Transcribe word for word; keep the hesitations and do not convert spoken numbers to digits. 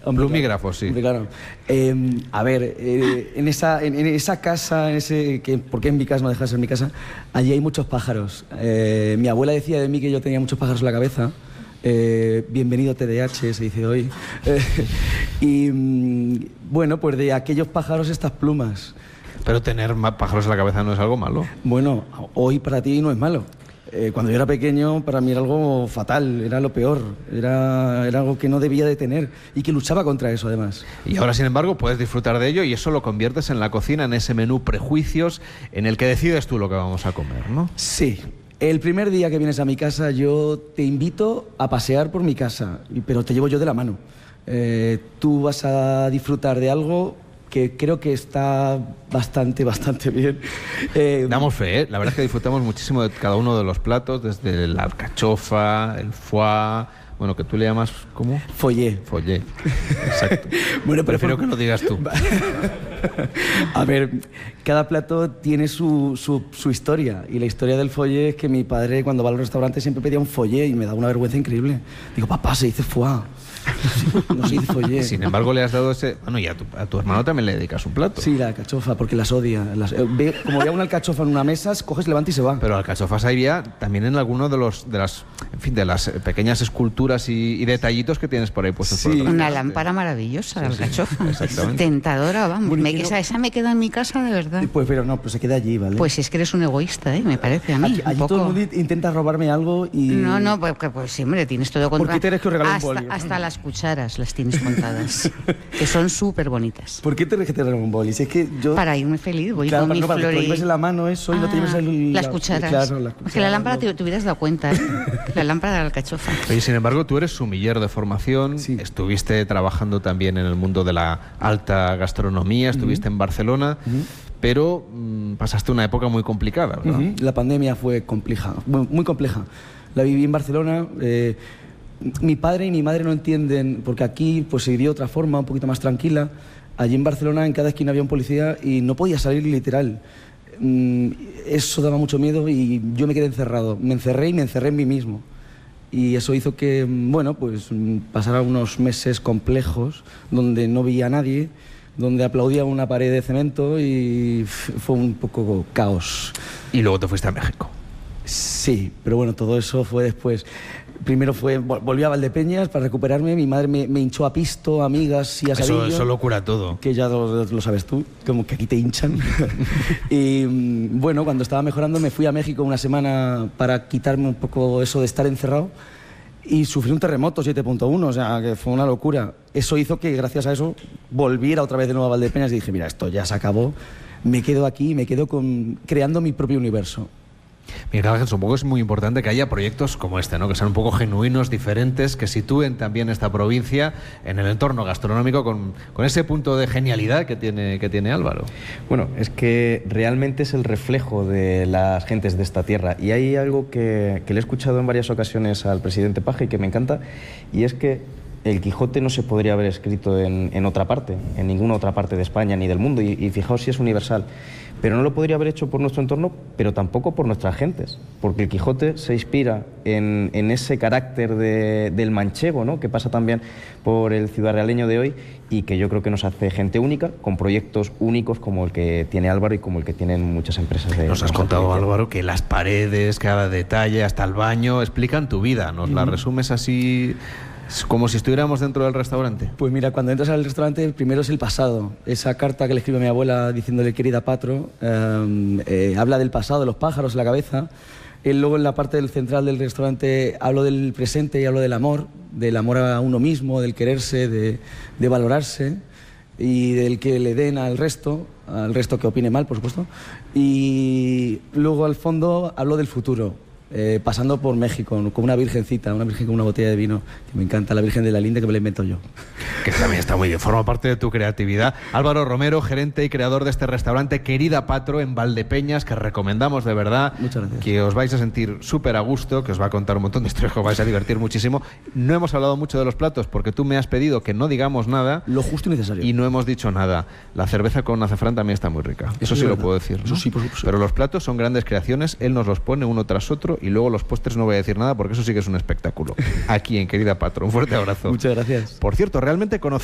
Plumígrafos, sí. Claro. Eh, a ver, eh, en, esa, en, en esa casa, en ese, que, ¿por qué en mi casa no deja de ser mi casa? Allí hay muchos pájaros. Eh, mi abuela decía de mí que yo tenía muchos pájaros en la cabeza. Eh, bienvenido T D A H, se dice hoy. Eh, y mm, bueno, pues de aquellos pájaros estas plumas. Pero tener pájaros en la cabeza no es algo malo. Bueno, hoy para ti no es malo. Eh, cuando yo era pequeño, para mí era algo fatal, era lo peor, era, era algo que no debía de tener y que luchaba contra eso, además. Y ahora, sin embargo, puedes disfrutar de ello y eso lo conviertes en la cocina, en ese menú prejuicios en el que decides tú lo que vamos a comer, ¿no? Sí. El primer día que vienes a mi casa, yo te invito a pasear por mi casa, pero te llevo yo de la mano. Eh, tú vas a disfrutar de algo que creo que está bastante, bastante bien. Eh, Damos fe, ¿eh? La verdad es que disfrutamos muchísimo de cada uno de los platos, desde la alcachofa, el foie, bueno, que tú le llamas, ¿cómo? Follé. Follé, exacto. Bueno, pero prefiero por... que lo digas tú. A ver, cada plato tiene su, su, su historia, y la historia del follé es que mi padre, cuando va al restaurante, siempre pedía un follé y me da una vergüenza increíble. Digo, papá, se dice foie. No se dice follé. Sin embargo, le has dado ese... Bueno, y a tu, a tu hermano también le dedicas un plato. Sí, la alcachofa, porque las odia. Las... Ve, como vea una alcachofa en una mesa, coges, levanta y se va. Pero alcachofas había también en alguno de los de las, en fin, de las pequeñas esculturas y, y detallitos que tienes por ahí puestos. Sí. Por otra Una parte. lámpara maravillosa, la Sí, sí, alcachofa. exactamente. Tentadora, vamos. Bueno, Me, quiero... esa, esa me queda en mi casa de verdad. Pues, pero no, pues se queda allí, ¿vale? Pues es que eres un egoísta, ¿eh? Me parece a mí. Allí, un allí poco... todo el mundo intenta robarme algo y... No, no, pues, pues sí, hombre, tienes todo controlado. ¿Por qué tienes que regalar un hasta, boli? hasta las cucharas las tienes contadas, que son súper bonitas. ¿Por qué tienes que tener un boli? Si es que yo... Para irme feliz, voy claro, con mi no, para que flor te lo y... lleves en la mano eso y ah, no te lleves el... las la... cucharas. Claro, las cucharas. Es que la lámpara no. te, te hubieras dado cuenta, ¿eh? La lámpara de la alcachofa. Oye, sin embargo, tú eres sumiller de formación, Sí. estuviste trabajando también en el mundo de la alta gastronomía, estuviste uh-huh. en Barcelona, uh-huh. pero mmm, pasaste una época muy complicada, ¿verdad? Uh-huh. La pandemia fue compleja, muy, muy compleja. La viví en Barcelona. Eh, mi padre y mi madre no entienden, porque aquí pues se vivió de otra forma, un poquito más tranquila. Allí en Barcelona en cada esquina había un policía y no podía salir literal. Mm, eso daba mucho miedo y yo me quedé encerrado. Me encerré y me encerré en mí mismo. Y eso hizo que, bueno, pues pasara unos meses complejos donde no veía a nadie, donde aplaudía una pared de cemento y fue un poco caos. Y luego te fuiste a México. Sí, pero bueno, todo eso fue después. Primero fue, volví a Valdepeñas para recuperarme, mi madre me, me hinchó a pisto, amigas y asadillo. Eso, eso lo cura todo. Que ya lo, lo sabes tú, como que aquí te hinchan. Y bueno, cuando estaba mejorando me fui a México una semana para quitarme un poco eso de estar encerrado y sufrí un terremoto siete punto uno, o sea, que fue una locura. Eso hizo que gracias a eso volviera otra vez de nuevo a Valdepeñas y dije, mira, esto ya se acabó, me quedo aquí, me quedo con, creando mi propio universo. Miguel Ángel, supongo que es muy importante que haya proyectos como este, ¿no? Que sean un poco genuinos, diferentes, que sitúen también esta provincia en el entorno gastronómico con, con ese punto de genialidad que tiene, que tiene Álvaro. Bueno, es que realmente es el reflejo de las gentes de esta tierra y hay algo que, que le he escuchado en varias ocasiones al presidente Paje y que me encanta, y es que el Quijote no se podría haber escrito en, en otra parte, en ninguna otra parte de España ni del mundo, y, y fijaos si es universal. Pero no lo podría haber hecho por nuestro entorno, pero tampoco por nuestras gentes, porque el Quijote se inspira en, en ese carácter de, del manchego, ¿no? Que pasa también por el ciudadrealeño de hoy y que yo creo que nos hace gente única, con proyectos únicos como el que tiene Álvaro y como el que tienen muchas empresas de... Nos has contado, Álvaro, que las paredes, cada detalle, hasta el baño, explican tu vida. ¿Nos la resumes así...? ¿Como si estuviéramos dentro del restaurante? Pues mira, cuando entras al restaurante, primero es el pasado. Esa carta que le escribe a mi abuela diciéndole querida patro, eh, eh, habla del pasado, de los pájaros en la cabeza. Él luego en la parte del central del restaurante hablo del presente y hablo del amor, del amor a uno mismo, del quererse, de, de valorarse y del que le den al resto, al resto que opine mal, por supuesto. Y luego al fondo hablo del futuro. Eh, pasando por México, con una virgencita, una virgen con una botella de vino, que me encanta, la Virgen de la Linda, que me la invento yo. Que también está muy bien, forma parte de tu creatividad. Álvaro Romero, gerente y creador de este restaurante Querida Patro en Valdepeñas, que recomendamos de verdad. Muchas gracias. Que os vais a sentir súper a gusto, que os va a contar un montón de historias, que os vais a divertir muchísimo. No hemos hablado mucho de los platos, porque tú me has pedido que no digamos nada. Lo justo y necesario. Y no hemos dicho nada. La cerveza con azafrán también está muy rica. Eso, Eso sí lo puedo decir, ¿no? Eso sí, por supuesto. Pero los platos son grandes creaciones, él nos los pone uno tras otro, y luego los postres no voy a decir nada, porque eso sí que es un espectáculo. Aquí en Querida Patro. Un fuerte abrazo. Muchas gracias. Por cierto, realmente conocí